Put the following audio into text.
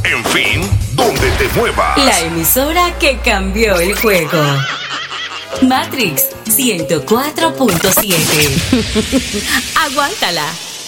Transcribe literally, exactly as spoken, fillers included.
En fin, donde te muevas. La emisora que cambió el juego. Matrix ciento cuatro punto siete. Aguántala.